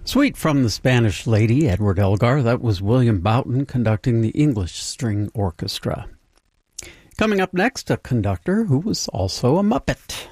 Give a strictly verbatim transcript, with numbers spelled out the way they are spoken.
Suite from the Spanish Lady, Edward Elgar. That was William Boughton conducting the English String Orchestra. Coming up next, a conductor who was also a Muppet.